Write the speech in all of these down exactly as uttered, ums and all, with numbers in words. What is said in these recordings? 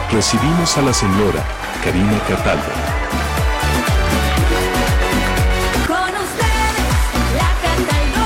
recibimos a la señora Karina Cataldo. Con ustedes, la Cataldo.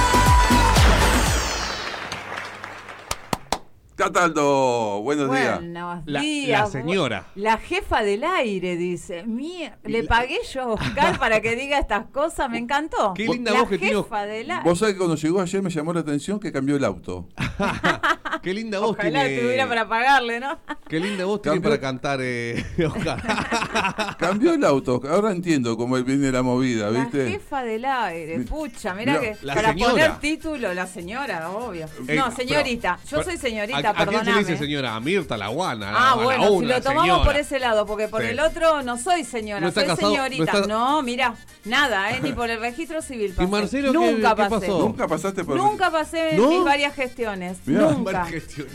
Cataldo, buenos días. Buenos La, días. la señora. La jefa del aire, dice. Mía, le pagué yo a Oscar para que diga estas cosas, me encantó. Qué linda la voz que tiene. jefa del aire. Vos sabés que cuando llegó ayer me llamó la atención que cambió el auto. Qué linda voz Ojalá tiene. tuviera para pagarle, ¿no? Qué linda voz tiene Cambió- para cantar, eh, Oscar. Cambió el auto, ahora entiendo cómo viene la movida, La ¿viste? jefa del aire, Mi- pucha, mira Mirá, que la para señora. poner título, la señora, obvio. Eh, no, señorita, pero- yo soy señorita, ¿A, a quién se perdóname. le dice señora? A Mirta, la guana. Ah, a la bueno, si una, lo tomamos señora. por ese lado, porque por Sí. el otro no soy señora, ¿No está soy casado? señorita. ¿No está- No, mira, nada, ¿eh? Ni por el registro civil pasé. Marcelo qué- Nunca qué pasé. pasó? ¿Nunca pasaste por Nunca pasé ¿No? mis varias gestiones. Mirá. Nunca. Mala gestión.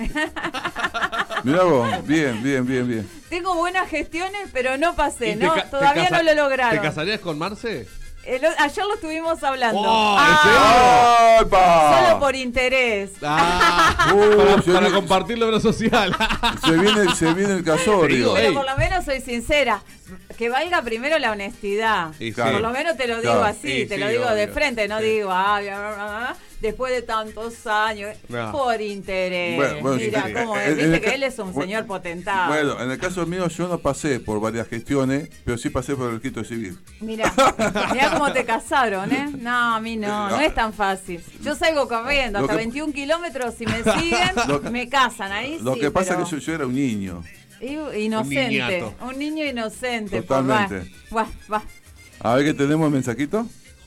Mirá vos, bien, bien, bien, bien. Tengo buenas gestiones, pero no pasé, ¿Y te ¿no? ca- te Todavía casa- no lo lograron. ¿Te casarías con Marce? El o- ayer lo estuvimos hablando. Oh, ¿en Ah, serio? ¡Opa! solo por interés. Ah, Uh, para, se para viene- compartir la obra social. Se viene, se viene el casorio. Te digo, Pero Ey. por lo menos soy sincera. Que valga primero la honestidad. Y Claro. Por lo menos te lo digo Claro. así, Sí, te sí, lo digo de obvio. frente, no Sí. digo, ah, bla, bla, bla, después de tantos años, No. por interés. Bueno, bueno, Mira sí. cómo En- es, en viste el que ca- él es un bueno, señor potentado. Bueno, en el caso mío yo no pasé por varias gestiones, pero sí pasé por el registro civil. Mira, mira cómo te casaron, ¿eh? No, a mí no, no es tan fácil. Yo salgo corriendo Lo hasta que- veintiún kilómetros, si me siguen, Lo que- me casan ahí. Lo sí, que pasa pero- es que yo, yo era un niño. Y- Inocente, niñato. un, niño inocente. Totalmente. Por, va, va, va. A ver qué tenemos el mensajito.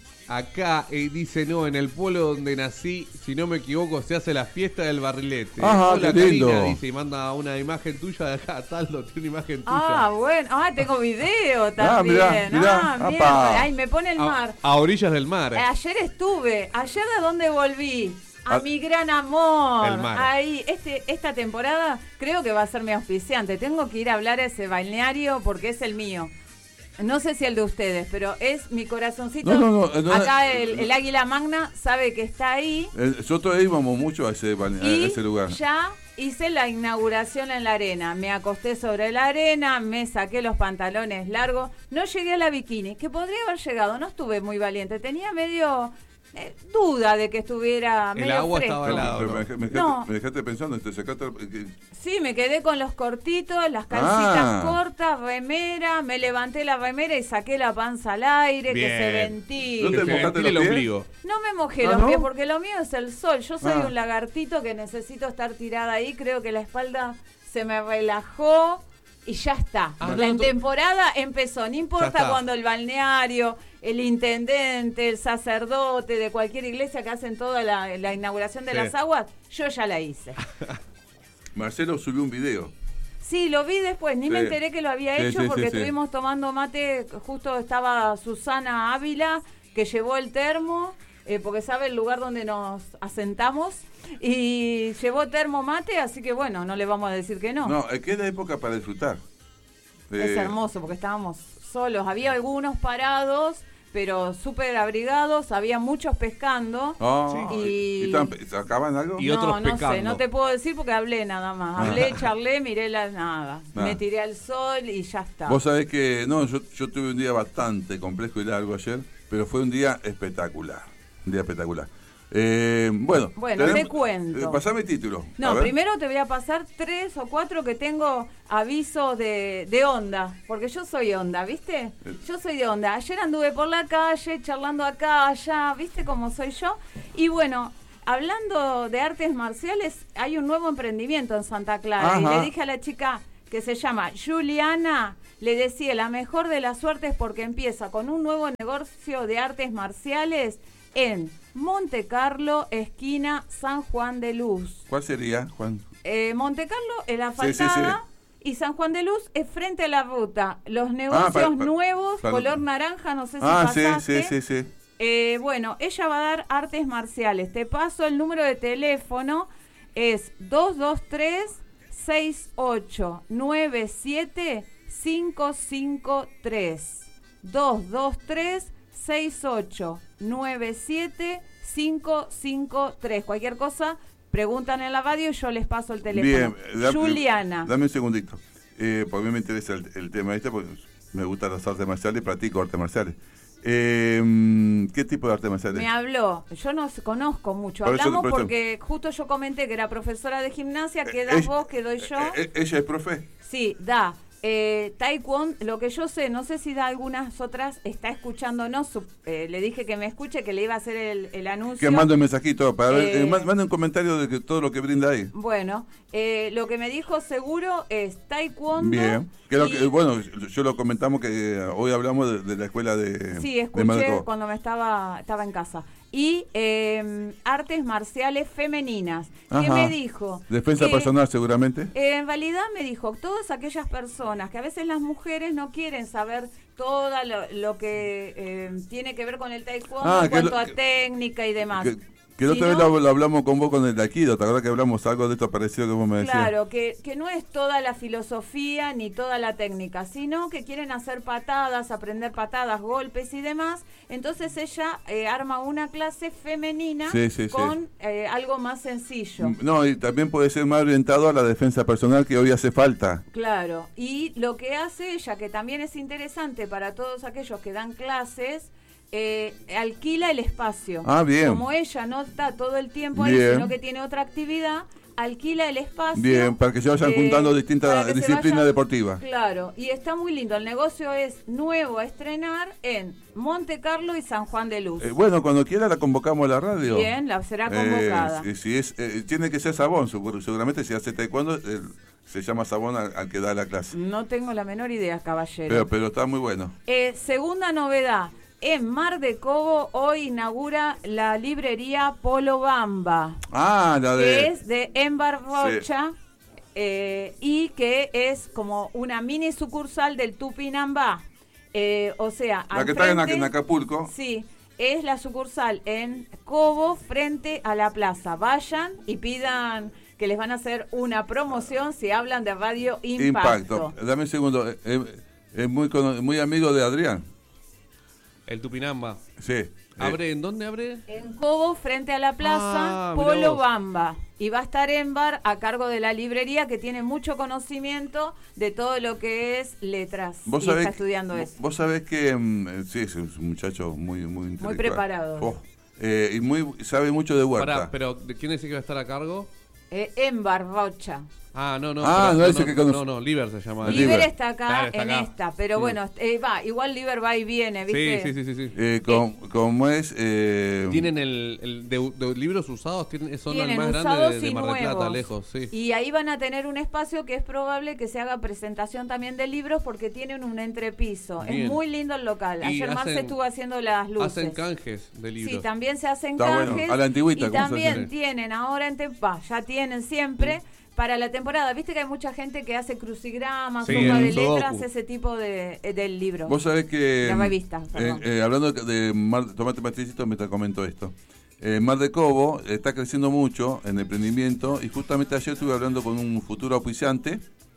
Acá eh, dice, no, en el pueblo donde nací, si no me equivoco, se hace la fiesta del barrilete. Ajá, Hola, qué lindo. Karina, dice, y manda una imagen tuya de acá, Taldo, tiene una imagen tuya. Ah, bueno. Ah, tengo video también. mirá, mirá, Ah, bien. apa. Ay, me pone el mar. a, a orillas del mar. Eh, ayer estuve. Ayer de dónde volví. A Ah. mi gran amor. El mar. Ahí, este, esta temporada creo que va a ser mi auspiciante. Tengo que ir a hablar a ese balneario porque es el mío. No sé si el de ustedes, pero es mi corazoncito. No, no, no, no, Acá el, el águila magna sabe que está ahí. Eh, Nosotros íbamos mucho a ese, balne- a Y ese lugar. ya hice la inauguración en la arena. Me acosté sobre la arena, me saqué los pantalones largos. No llegué a la bikini, que podría haber llegado. No estuve muy valiente. Tenía medio eh, duda de que estuviera El medio agua fresco. estaba helada. Pero no. me, dej- me dejaste, No. me dejaste pensando, te sacaste, que- Sí, me quedé con los cortitos, las calcitas Ah. cortas, remera. Me levanté la remera y saqué la panza al aire, Bien. que se ¿No ventile. te Que se mojaste ventile el los pies? ombligo. No me mojé Ah, los ¿no? pies porque lo mío es el sol. Yo soy Ah. un lagartito que necesito estar tirada ahí. Creo que la espalda se me relajó y ya está. Ah, la no, tú- temporada empezó. No Ya importa está. cuando el balneario, el intendente, el sacerdote de cualquier iglesia que hacen toda la, la inauguración de Sí. las aguas, yo ya la hice. Marcelo subió un video. Sí, lo vi después, ni me Sí. enteré que lo había Sí, hecho sí, porque sí, sí. estuvimos tomando mate, justo estaba Susana Ávila, que llevó el termo, eh, porque sabe el lugar donde nos asentamos, y llevó termo mate, así que bueno, no le vamos a decir que no. No, es que es la época para disfrutar. Es Eh, hermoso porque estábamos solos, había algunos parados, pero súper abrigados, había muchos pescando. ah, Sí. y, Y- y estaban- ¿sacaban algo? Y no, otros no sé, pecando. no te puedo decir porque hablé nada más. Hablé, charlé, miré la nada. Nada. Me tiré al sol y ya está. Vos sabés que, no, yo, yo tuve un día bastante complejo y largo ayer, pero fue un día espectacular. Un día espectacular. Eh, bueno, Bueno, te cuento. eh, pasame título. A No, ver. primero te voy a pasar tres o cuatro que tengo avisos de, de onda, porque yo soy onda, ¿viste? Yo soy de onda. Ayer anduve por la calle, charlando acá, allá, ¿viste cómo soy yo? Y bueno, hablando de artes marciales, hay un nuevo emprendimiento en Santa Clara. Y Ajá. le dije a la chica que se llama Juliana, le decía, la mejor de las suertes porque empieza con un nuevo negocio de artes marciales en Monte Carlo, esquina San Juan de Luz. ¿Cuál sería, Juan? Eh, Monte Carlo es la Sí, sí, faltada y San Juan de Luz es frente a la ruta. Los negocios para- para- nuevos, para- color naranja, no sé si Ah, sí, pasaste. sí, sí, sí. Eh, bueno, ella va a dar artes marciales. Te paso el número de teléfono, es dos dos tres, seis ocho nueve siete, cinco cinco tres. dos dos tres, seis ocho nueve siete, cinco cinco tres. Cualquier cosa, preguntan en la radio y yo les paso el teléfono. Bien, da- Juliana. Dame un segundito. eh, porque a mí me interesa el, el tema este, porque me gustan las artes marciales y practico artes marciales. Eh, ¿Qué tipo de artes marciales? Me habló, yo no s- conozco mucho, Por eso- hablamos por eso- porque justo yo comenté que era profesora de gimnasia, que Eh, das ella- vos, que doy yo. eh, eh, ¿Ella es profe? Sí, da. Eh, Taekwondo, lo que yo sé, no sé si da algunas otras, está escuchándonos. su- eh, le dije que me escuche, que le iba a hacer el, el anuncio. Que mande un mensajito para ver, Eh, eh, ma- mande un comentario de que todo lo que brinda ahí. Bueno, eh, lo que me dijo seguro es Taekwondo. Bien. Que lo y- que- bueno, yo lo comentamos que eh, hoy hablamos de, de la escuela de Sí, de escuché Marco. cuando me estaba, estaba en casa. Y eh, artes marciales femeninas. ¿Qué Ajá. me dijo? Defensa Que, personal seguramente. eh, en realidad me dijo, todas aquellas personas que a veces las mujeres no quieren saber todo lo, lo que eh, tiene que ver con el taekwondo Ah, en que lo- cuanto a que- técnica y demás. Que, que la otra vez Sino- lo, lo hablamos con vos con el Aikido, ¿te acuerdas que hablamos algo de esto parecido que vos me decías? Claro, que, que no es toda la filosofía ni toda la técnica, sino que quieren hacer patadas, aprender patadas, golpes y demás. Entonces ella eh, arma una clase femenina Sí, sí, sí. con eh, algo más sencillo. No, y también puede ser más orientado a la defensa personal que hoy hace falta. Claro, y lo que hace ella, que también es interesante para todos aquellos que dan clases, eh, alquila el espacio. Ah, bien. Como ella no está todo el tiempo ahí, Bien. sino que tiene otra actividad, alquila el espacio. Bien, para que se vayan eh, juntando distintas para que se disciplinas vayan- deportivas. Claro, y está muy lindo. El negocio es nuevo a estrenar en Monte Carlo y San Juan de Luz. Eh, bueno, cuando quiera la convocamos a la radio. Bien, la será convocada. Eh, si, si es, eh, tiene que ser Sabón, seguro- seguramente si hace taekwondo eh, se llama Sabón al, al que da la clase. No tengo la menor idea, caballero. Pero, pero está muy bueno. Eh, segunda novedad. En Mar de Cobo hoy inaugura la librería Polo Bamba, Ah, la que de... es de Embar Rocha eh, y que es como una mini sucursal del Tupinambá. Eh, o sea, La al que está en, frente- en Acapulco. Sí, es la sucursal en Cobo frente a la plaza. Vayan y pidan que les van a hacer una promoción si hablan de Radio Impacto. Impacto. Dame un segundo. eh, eh, es muy, cono- muy amigo de Adrián. El Tupinamba. Sí. eh, ¿Abre? ¿En dónde abre? En Cobo, frente a la plaza, Ah, mirá Polo vos. Bamba. Y va a estar Embar a cargo de la librería, que tiene mucho conocimiento de todo lo que es letras. Vos y sabés, está estudiando vos- eso. Vos sabés que mm, eh, sí, es un muchacho muy muy intelectual. preparado. Oh, eh, y muy sabe mucho de huerta. Pará, pero ¿de quién dice que va a estar a cargo? Eh, Embar Rocha. Ah, no, no. Ah, pero- no, ese que conoce. No, no, Liber se llama. El Liber Liber. está acá Claro, está en acá. esta, pero Sí. bueno, eh, va, igual Liber va y viene, ¿viste? Sí, sí, sí, sí. sí. Eh, com- como es... Eh, Tienen el, el de, de libros usados, tienen, son Tienen el más usados grande de, de y Mar del Plata, nuevos. lejos, sí. Y ahí van a tener un espacio que es probable que se haga presentación también de libros porque tienen un entrepiso. Bien. Es muy lindo el local. Y Ayer Marce hacen- estuvo haciendo las luces. Hacen canjes de libros. Sí, también se hacen Está bueno, canjes. a la antigüita, y como se también dice. tienen ahora en Tepa, ya tienen siempre para la temporada. Viste que hay mucha gente que hace crucigramas, Sí, sopa el de sudoku. letras, ese tipo de eh, del libro. Vos sabés que... De mm, revista, eh, perdón. eh, hablando de, de Mar, Tomate Pasticito, me te comento esto. Eh, Mar de Cobo está creciendo mucho en emprendimiento y justamente ayer estuve hablando con un futuro auspiciante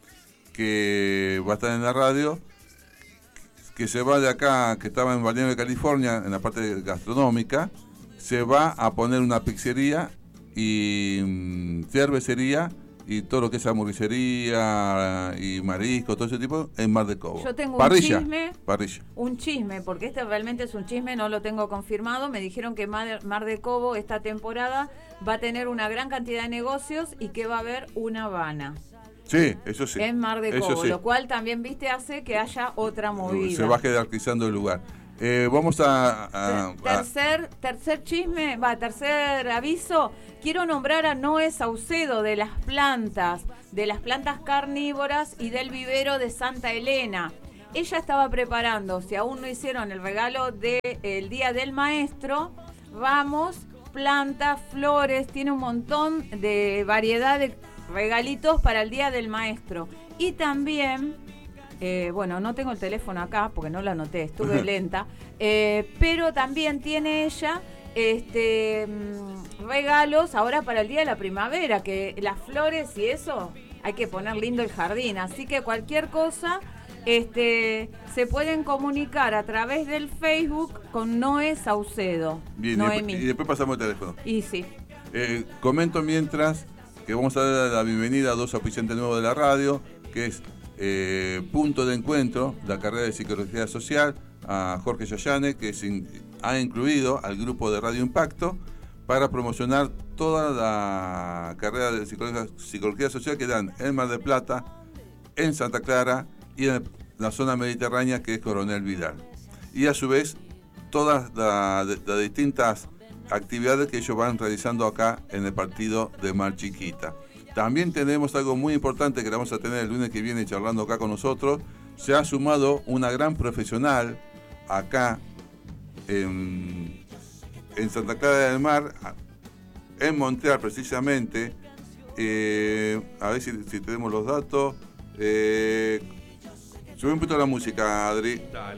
que va a estar en la radio, que se va de acá, que estaba en Balneario de California, en la parte gastronómica, se va a poner una pizzería y mm, cervecería y todo lo que es hamburguesería y marisco, todo ese tipo, en Mar de Cobo. Yo tengo un parrilla, chisme. Parrilla. Un chisme, porque este realmente es un chisme, no lo tengo confirmado. Me dijeron que Mar Mar de Cobo esta temporada va a tener una gran cantidad de negocios y que va a haber una Habana Sí, eso sí. en Mar de Eso Cobo, sí. lo cual también, viste, hace que haya otra movida. Se va jerarquizando el lugar. Eh, vamos a... a- Ter- a- tercer, tercer chisme, va, tercer aviso. Quiero nombrar a Noé Saucedo de las plantas, de las plantas carnívoras y del vivero de Santa Elena. Ella estaba preparando, si aún no hicieron el regalo del Día del Maestro, vamos, plantas, flores, tiene un montón de variedad de regalitos para el Día del Maestro. Y también... Eh, bueno, no tengo el teléfono acá porque no lo anoté, estuve lenta, eh, pero también tiene ella este mm, regalos ahora para el día de la primavera, que las flores y eso hay que poner lindo el jardín, así que cualquier cosa este se pueden comunicar a través del Facebook con Noé Saucedo. Bien, y Noemí. después, y después pasamos el teléfono. Y sí. Eh, comento mientras que vamos a dar la bienvenida a dos auspiciantes nuevos de la radio, que es eh, punto de encuentro de la carrera de Psicología Social, a Jorge Yoyane, que sin, ha incluido al grupo de Radio Impacto para promocionar toda la carrera de Psicología, Psicología Social que dan en Mar del Plata, en Santa Clara y en la zona mediterránea, que es Coronel Vidal. Y a su vez, todas las la, la distintas actividades que ellos van realizando acá en el partido de Mar Chiquita. También tenemos algo muy importante que vamos a tener el lunes que viene charlando acá con nosotros. Se ha sumado una gran profesional acá en, en Santa Clara del Mar, en Montreal precisamente. Eh, a ver si, si tenemos los datos. Eh, sube un poquito la música, Adri. Dale.